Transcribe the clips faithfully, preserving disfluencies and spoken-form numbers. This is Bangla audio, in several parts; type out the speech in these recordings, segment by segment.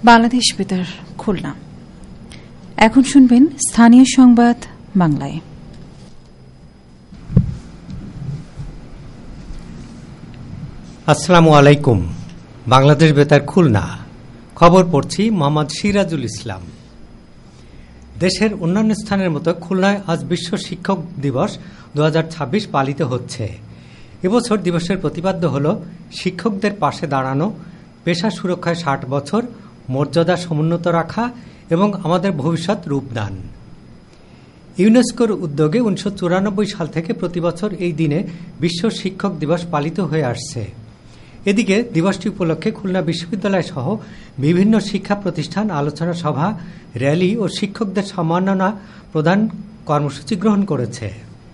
বাংলাদেশ বেতার খুলনা। এখন শুনবেন স্থানীয় সংবাদ বাংলায়। আসসালামু আলাইকুম। বাংলাদেশ বেতার খুলনা খবর পড়ছি মোহাম্মদ সিরাজুল ইসলাম। দেশের অন্যান্য স্থানের মতো খুলনায় আজ বিশ্ব শিক্ষক দিবস দু হাজার ছাব্বিশ পালিত হচ্ছে। এবছর দিবসের প্রতিপাদ্য হল শিক্ষকদের পাশে দাঁড়ানো, পেশা সুরক্ষায় ষাট বছর, মর্যাদা সমুন্নত রাখা এবং আমাদের ভবিষ্যৎ রূপদান। ইউনেস্কোর উদ্যোগে উনিশশো চুরানব্বই সাল থেকে প্রতি বছর এই দিনে বিশ্ব শিক্ষক দিবস পালিত হয়ে আসছে। এদিকে দিবসটি উপলক্ষে খুলনা বিশ্ববিদ্যালয় সহ বিভিন্ন শিক্ষা প্রতিষ্ঠান আলোচনা সভা, র্যালি ও শিক্ষকদের সম্মাননা প্রদান কর্মসূচি গ্রহণ করেছে।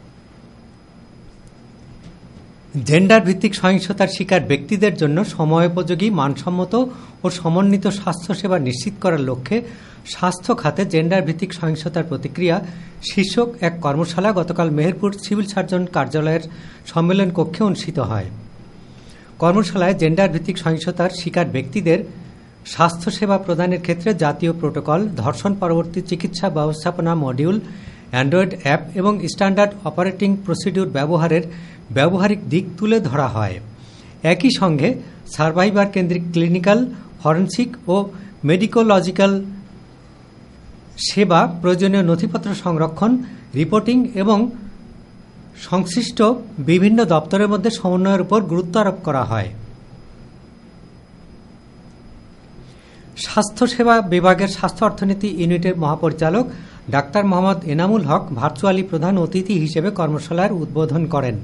জেন্ডার ভিত্তিক সহিংসতার শিকার ব্যক্তিদের জন্য সময়োপযোগী, মানসম্মত ও সমন্বিত স্বাস্থ্যসেবা নিশ্চিত করার লক্ষ্যে স্বাস্থ্য খাতে জেন্ডার ভিত্তিক সহিংসতার প্রতিক্রিয়া শীর্ষক এক কর্মশালা গতকাল মেহেরপুর সিভিল সার্জন কার্যালয়ের সম্মেলন কক্ষে অনুষ্ঠিত হয়। কর্মশালায় জেন্ডার ভিত্তিক সহিংসতার শিকার ব্যক্তিদের স্বাস্থ্যসেবা প্রদানের ক্ষেত্রে জাতীয় প্রোটোকল, ধর্ষণ পরবর্তী চিকিৎসা ব্যবস্থাপনা মডিউল, অ্যান্ড্রয়েড অ্যাপ এবং স্ট্যান্ডার্ড অপারেটিং প্রসিডিউর ব্যবহারের ব্যবহারিক দিক তুলে ধরা হয়। একই সঙ্গে সার্ভাইভার কেন্দ্রিক ক্লিনিক্যাল, ফরেনসিক ও মেডিকোলজিক্যাল সেবা, প্রয়োজনীয় নথিপত্র সংরক্ষণ, রিপোর্টিং এবং সংশ্লিষ্ট বিভিন্ন দপ্তরের মধ্যে সমন্বয়ের উপর গুরুত্ব আরোপ করা হয়। স্বাস্থ্যসেবা বিভাগের স্বাস্থ্য অর্থনীতি ইউনিটের মহাপরিচালক ডাক্তার মোহাম্মদ এনামুল হক ভার্চুয়ালি প্রধান অতিথি হিসেবে কর্মশালার উদ্বোধন করেন।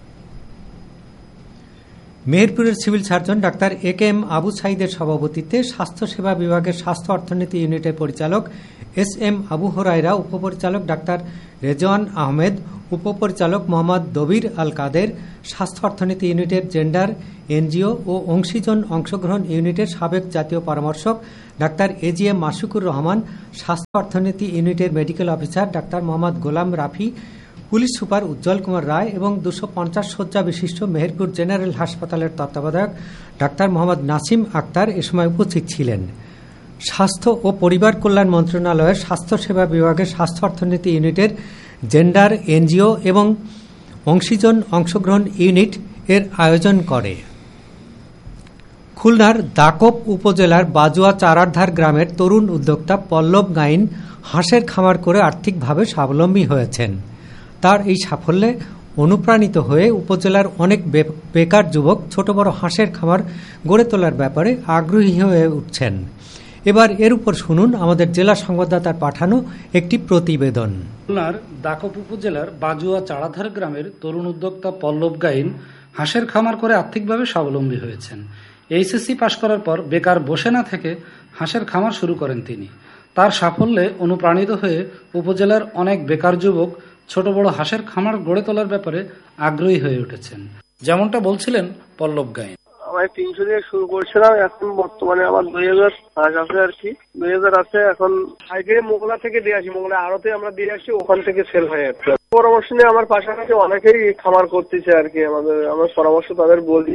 মেহেরপুরের সিভিল সার্জন ডাক্তার এ কে এম আবু সাইদের সভাপতিত্বে স্বাস্থ্যসেবা বিভাগের স্বাস্থ্য অর্থনীতি ইউনিটের পরিচালক এস এম আবু হুরায়রা, উপপরিচালক ডাক্তার রেজওয়ান আহমেদ, উপপরিচালক মোহাম্মদ দবির আল কাদের, স্বাস্থ্য অর্থনীতি ইউনিটের জেন্ডার, এনজিও ও অংশীজন অংশগ্রহণ ইউনিটের সাবেক জাতীয় পরামর্শক ডাক্তার এ জি এম মাসুকুর রহমান, স্বাস্থ্য অর্থনীতি ইউনিটের medical officer doctor Mohammad Golam Rafi, police super উজ্জ্বল কুমার রায় এবং দুশো পঞ্চাশ শয্যা বিশিষ্ট মেহেরপুর জেনারেল হাসপাতালের তত্ত্বাবধায়ক ডাক্তার মোহাম্মদ নাসিম আক্তার এ সময় উপস্থিত ছিলেন। স্বাস্থ্য ও পরিবার কল্যাণ মন্ত্রণালয়ের স্বাস্থ্যসেবা বিভাগের স্বাস্থ্য অর্থনীতি ইউনিটের জেন্ডার, এনজিও এবং অংশীজন অংশগ্রহণ ইউনিট এর আয়োজন করে। খুলনার দাকপ উপজেলার বাজুয়া চারারধার গ্রামের তরুণ উদ্যোক্তা পল্লব গাইন হাঁসের খামার করে আর্থিকভাবে স্বাবলম্বী হয়েছেন। তার এই সাফল্যে অনুপ্রাণিত হয়ে উপজেলার অনেক বেকার যুবক ছোট বড় হাঁসের খামার গড়ে তোলার ব্যাপারে আগ্রহী হয়ে উঠছেন। এবার এর উপর শুনুন আমাদের জেলা সংবাদদাতার পাঠানো একটি প্রতিবেদন। খুলনার দাকপ উপজেলার বাজুয়া চারাধার গ্রামের তরুণ উদ্যোক্তা পল্লব গাইন হাঁসের খামার করে আর্থিকভাবে স্বাবলম্বী হয়েছেন। এইচএসসি পাশ করার পর বেকার বসে না থেকে হাঁসের খামার শুরু করেন তিনি। তার সাফল্যে অনুপ্রাণিত হয়ে উপজেলার অনেক বেকার যুবক ছোট বড় হাঁসের খামার গড়ে তোলার ব্যাপারে আগ্রহী হয়ে উঠেছেন, যেমনটা বলছিলেন পল্লব গাইন। আমি তিনশো দিয়ে শুরু করছিলাম, এখন বর্তমানে আমার দুই হাজার হাঁস আছে আর কি, দুই হাজার আছে। এখন আগে মোগলা থেকে দিয়ে আসি, মোগলা আড়তে আমরা দিয়ে আসি, ওখান থেকে সেল হয়ে যাচ্ছে। পরামর্শ নিয়ে আমার পাশাপাশি অনেকেই খামার করতেছে আর কি। আমাদের আমার পরামর্শ তাদের বলি,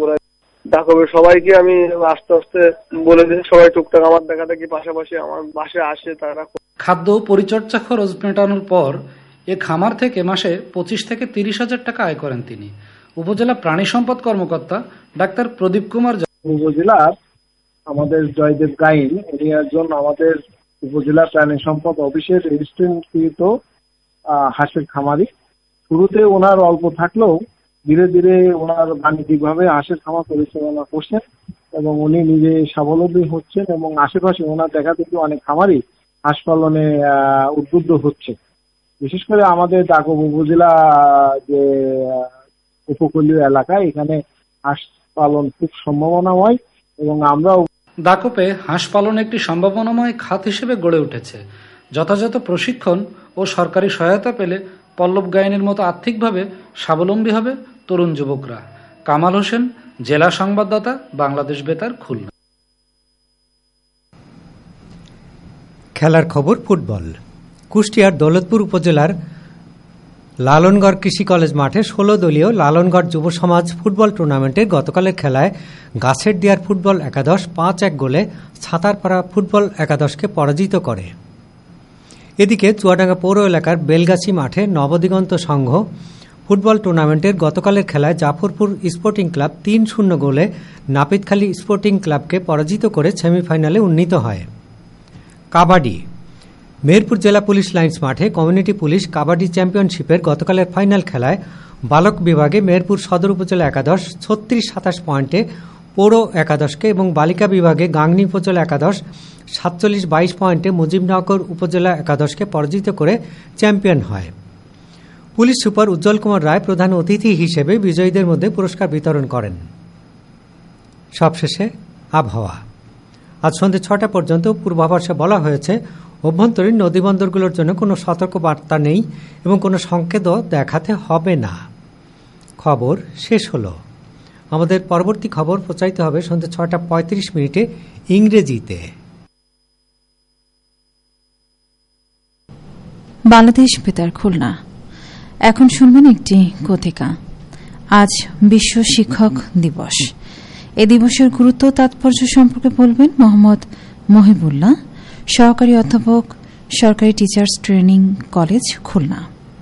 ডাকবে সবাইকে আমি আস্তে আস্তে বলে দিই, সবাই টুকটাক আমার দেখা দেখি পাশাপাশি আমার বাসায় আসে। তারা খাদ্য পরিচর্যা খরচ মেটানোর পর এ খামার থেকে মাসে পঁচিশ থেকে তিরিশ হাজার টাকা আয় করেন তিনি। উপজেলা প্রাণী সম্পদ কর্মকর্তা ডাক্তার প্রদীপ কুমার উপজেলার আমাদের জয়দেব গাইন উনি একজন আমাদের উপজেলা প্রাণী সম্পদ অফিসের রেজিস্ট্রেশনকৃত হাঁসের খামারি। শুরুতে ওনার অল্প থাকলেও ধীরে ধীরে ওনার বাণিজ্যিকভাবে হাঁসের খামার পরিচালনা করছেন এবং উনি নিজে স্বাবলম্বী হচ্ছেন এবং আশেপাশে ওনার দেখা দেখি অনেক খামারি হাঁস পালনে উদ্বুদ্ধ হচ্ছে। বিশেষ করে আমাদের দাকপ উপজেলা যে উপকূলীয় এলাকায় এখানে হাঁস পালন খুব সম্ভাবনাময় এবং আমরাও দাকপে হাঁস পালন একটি সম্ভাবনাময় খাত হিসেবে গড়ে উঠেছে। যথাযথ প্রশিক্ষণ ও সরকারি সহায়তা পেলে পল্লব গাইনের মতো আর্থিকভাবে স্বাবলম্বী হবে তরুণ যুবকরা। কামাল হোসেন, জেলা সংবাদদাতা, বাংলাদেশ বেতার, খুলনা। খেলার খবর ফুটবল। কুষ্টিয়ার দৌলতপুর উপজেলার লালনগড় কৃষি কলেজ মাঠে ষোলো দলীয় লালনগড় যুব সমাজ ফুটবল টুর্নামেন্টের গতকালের খেলায় গাছের দিয়ার ফুটবল একাদশ পাঁচ এক গোলে ছাতারপাড়া ফুটবল একাদশকে পরাজিত করে। এদিকে চুয়াডাঙ্গা পৌর এলাকার বেলগাছি মাঠে নবদিগন্ত সংঘ ফুটবল টুর্নামেন্টের গতকালের খেলায় জাফরপুর স্পোর্টিং ক্লাব তিন শূন্য গোলে নাপিতখালী স্পোর্টিং ক্লাবকে পরাজিত করে সেমিফাইনালে উন্নীত হয়। কাবাডি মেহেরপুর জেলা পুলিশ লাইন্স মাঠে কমিউনিটি পুলিশ কাবাডি চ্যাম্পিয়নশিপের গতকালের ফাইনাল খেলায় বালক বিভাগে মেহেরপুর সদর উপজেলা একাদশ ছত্রিশ সাতাশ পয়েন্টে পৌর একাদশকে এবং বালিকা বিভাগে গাংনী উপজেলা একাদশ সাতচল্লিশ বাইশ পয়েন্টে মুজিবনগর উপজেলা একাদশকে পরাজিত করে চ্যাম্পিয়ন হয়। পুলিশ সুপার উজ্জ্বল কুমার রায় প্রধান অতিথি হিসেবে বিজয়ীদের মধ্যে পুরস্কার বিতরণ করেন। সবশেষে আবহাওয়া। আজ সন্ধ্যে ছটা পর্যন্ত পূর্বাভাসে বলা হয়েছে অভ্যন্তরীণ নদীবন্দরগুলোর জন্য কোনো সতর্ক বার্তা নেই এবং কোনো সংকেতও দেখাতে হবে না। খবর শেষ হলো। আমাদের পরবর্তী খবর প্রচারিত হবে সন্ধ্যে ছয়টা পঁয়ত্রিশ মিনিটে ইংরেজিতে। বাংলাদেশ বেতার খুলনা। এখন শুনবেন একটি কথিকা। আজ বিশ্ব শিক্ষক দিবস। এ দিবসের গুরুত্ব তাৎপর্য সম্পর্কে বলবেন মোহাম্মদ মহিবুল্লাহ, সহকারী অধ্যাপক, সরকারি টিচার্স ট্রেনিং কলেজ, খুলনা।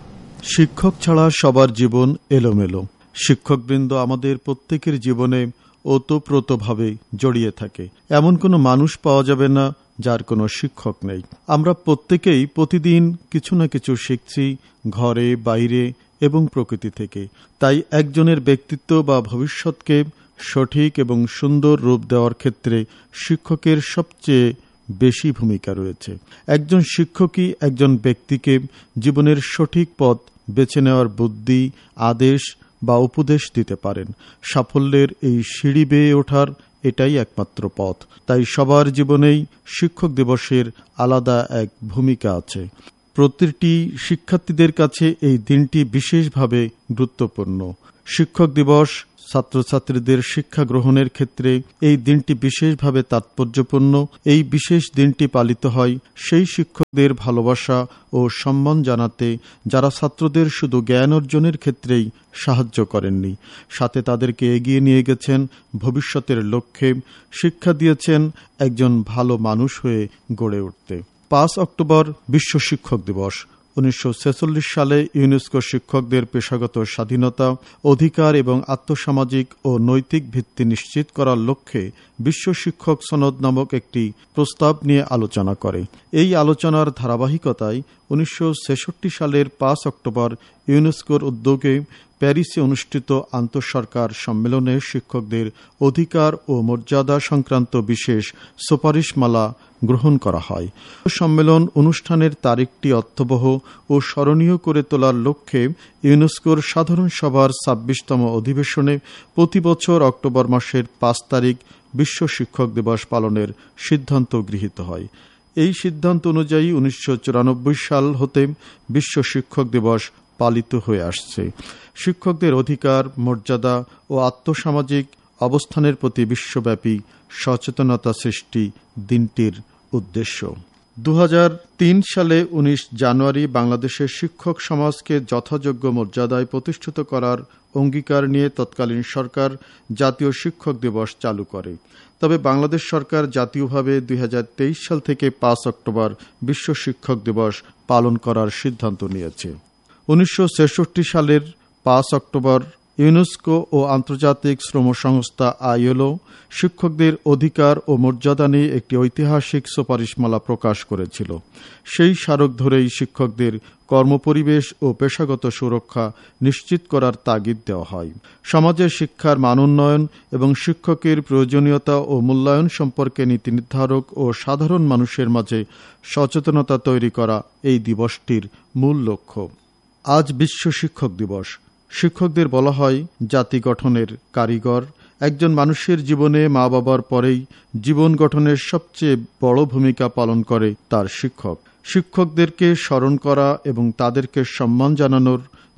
শিক্ষক ছাড়া সবার জীবন এলোমেলো। শিক্ষকবৃন্দ আমাদের প্রত্যেকের জীবনে ওতপ্রোতভাবে জড়িয়ে থাকে। এমন কোনো মানুষ পাওয়া যাবে না যার কোনো শিক্ষক নেই। আমরা প্রত্যেকেই প্রতিদিন কিছু না কিছু শিখছি, ঘরে, বাইরে এবং প্রকৃতি থেকে। তাই একজনের ব্যক্তিত্ব বা ভবিষ্যৎকে সঠিক এবং সুন্দর রূপ দেওয়ার ক্ষেত্রে শিক্ষকের সবচেয়ে বেশি ভূমিকা রয়েছে। একজন শিক্ষকই একজন ব্যক্তিকে জীবনের সঠিক পথ বেছে নেওয়ার বুদ্ধি, আদেশ বা উপদেশ দিতে পারেন। সাফল্যের এই সিঁড়ি বেয়ে ওঠার এটাই একমাত্র পথ। তাই সবার জীবনেই শিক্ষক দিবসের আলাদা এক ভূমিকা আছে। প্রতিটি শিক্ষার্থীদের কাছে এই দিনটি বিশেষভাবে গুরুত্বপূর্ণ। শিক্ষক দিবস ছাত্রছাত্রীদের শিক্ষা গ্রহণের ক্ষেত্রে এই দিনটি বিশেষভাবে তাৎপর্যপূর্ণ। এই বিশেষ দিনটি পালিত হয় সেই শিক্ষকদের ভালোবাসা ও সম্মান জানাতে যারা ছাত্রদের শুধু জ্ঞান অর্জনের ক্ষেত্রেই সাহায্য করেননি, সাথে তাদেরকে এগিয়ে নিয়ে গেছেন ভবিষ্যতের লক্ষ্যে, শিক্ষা দিয়েছেন একজন ভালো মানুষ হয়ে গড়ে উঠতে। পাঁচ অক্টোবর বিশ্ব শিক্ষক দিবস। উনিশশো ছেচল্লিশ সালে ইউনেস্কো শিক্ষকদের পেশাগত স্বাধীনতা, অধিকার এবং আত্মসামাজিক ও নৈতিক ভিত্তি নিশ্চিত করার লক্ষ্যে বিশ্ব শিক্ষক সনদ নামক একটি প্রস্তাব নিয়ে আলোচনা করে। এই আলোচনার ধারাবাহিকতায় উনিশশো ছেষট্টি সালের পাঁচ অক্টোবর ইউনেস্কোর উদ্যোগে প্যারিসে অনুষ্ঠিত আন্তঃসরকার সম্মেলনে শিক্ষকদের অধিকার ও মর্যাদা সংক্রান্ত বিশেষ সুপারিশমালা গ্রহণ করা হয়। সম্মেলন অনুষ্ঠানের তারিখটি অর্থবহ ও স্মরণীয় করে তোলার লক্ষ্যে ইউনেস্কোর সাধারণ সভার ছাব্বিশতম অধিবেশনে প্রতি বছর অক্টোবর মাসের পাঁচ তারিখ বিশ্ব শিক্ষক দিবস পালনের সিদ্ধান্ত গৃহীত হয়। এই সিদ্ধান্ত অনুযায়ী উনিশশো চুরানব্বই সাল হতে বিশ্ব শিক্ষক দিবস পালিত হয়ে আসছে। শিক্ষকদের অধিকার, মর্যাদা ও আত্মসামাজিক অবস্থানের প্রতি বিশ্বব্যাপী সচেতনতা সৃষ্টি দিনটির উদ্দেশ্য। দু হাজার তিন সালে উনিশ জানুয়ারি বাংলাদেশের শিক্ষক সমাজকে যথাযোগ্য মর্যাদায় প্রতিষ্ঠিত করার অঙ্গীকার নিয়ে তৎকালীন সরকার জাতীয় শিক্ষক দিবস চালু করে। তবে বাংলাদেশ সরকার জাতীয়ভাবে দুই হাজার তেইশ সাল থেকে পাঁচ অক্টোবর বিশ্ব শিক্ষক দিবস পালন করার সিদ্ধান্ত নিয়েছে। উনিশশো ছেষট্টি সালের পাঁচ অক্টোবর ইউনেস্কো ও আন্তর্জাতিক শ্রম সংস্থা আইএলও শিক্ষকদের অধিকার ও মর্যাদা নিয়ে একটি ঐতিহাসিক সুপারিশমালা প্রকাশ করেছিল। সেই স্মারক ধরেই শিক্ষকদের কর্মপরিবেশ ও পেশাগত সুরক্ষা নিশ্চিত করার তাগিদ দেওয়া হয়। সমাজের শিক্ষার মানোন্নয়ন এবং শিক্ষকের প্রয়োজনীয়তা ও মূল্যায়ন সম্পর্কে নীতি নির্ধারক ও সাধারণ মানুষের মাঝে সচেতনতা তৈরি করা এই দিবসটির মূল লক্ষ্য। আজ বিশ্ব শিক্ষক দিবস। শিক্ষকদের বলা হয় জাতি গঠনের কারিগর। একজন মানুষের জীবনে মা বাবার পরেই জীবন গঠনের সবচেয়ে বড় ভূমিকা পালন করে তার শিক্ষক। শিক্ষকদেরকে স্মরণ করা এবং তাদেরকে সম্মান জানানোর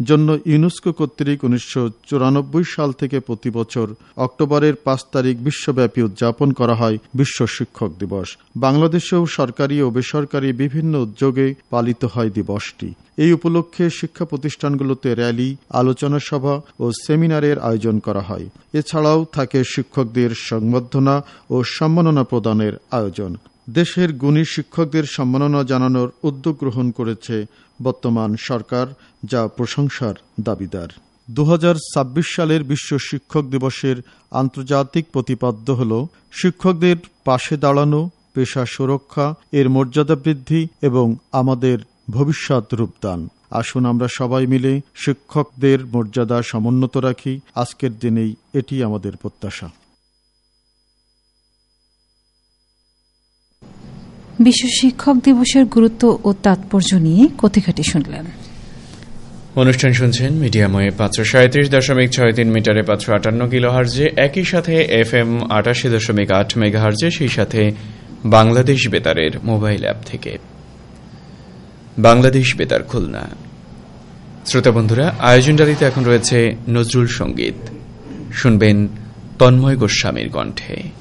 জন্য ইউনেস্কো কর্তৃক উনিশশো চুরানব্বই সাল থেকে প্রতি বছর অক্টোবরের পাঁচ তারিখ বিশ্বব্যাপী উদযাপন করা হয় বিশ্ব শিক্ষক দিবস। বাংলাদেশেও সরকারি ও বেসরকারি বিভিন্ন উদ্যোগে পালিত হয় দিবসটি। এই উপলক্ষে শিক্ষা প্রতিষ্ঠানগুলোতে র্যালি, আলোচনা সভা ও সেমিনারের আয়োজন করা হয়। এছাড়াও থাকে শিক্ষকদের সংবর্ধনা ও সম্মাননা প্রদানের আয়োজন। দেশের গুণী শিক্ষকদের সম্মাননা জানানোর উদ্যোগ গ্রহণ করেছে বর্তমান সরকার, যা প্রশংসার দাবিদার। দু হাজার ছাব্বিশ সালের বিশ্ব শিক্ষক দিবসের আন্তর্জাতিক প্রতিপাদ্য হল শিক্ষকদের পাশে দাঁড়ানো, পেশা সুরক্ষা, এর মর্যাদা বৃদ্ধি এবং আমাদের ভবিষ্যৎ রূপদান। আসুন আমরা সবাই মিলে শিক্ষকদের মর্যাদা সমুন্নত রাখি। আজকের দিনেই এটি আমাদের প্রত্যাশা। বিশ্ব শিক্ষক দিবসের গুরুত্ব ও তাৎপর্য নিয়ে কথিকাটি শুনলেন। অনুষ্ঠান শুনছেন মিডিয়াময়ে পাঁচশো সাঁত্রিশ দশমিক ছয় তিন মিটারে পাঁচশো আটান্ন কিলো হার্জে, একই সাথে এফ এম আটাশি দশমিক আট মেগা হার্জে, সেই সাথে বাংলাদেশ বেতারের মোবাইল অ্যাপ থেকে। বাংলাদেশ বেতার খুলনা। শ্রোতা বন্ধুরা, আয়োজনটাতে এখন রয়েছে নজরুল সঙ্গীত। শুনবেন তন্ময় গোস্বামীর কণ্ঠে।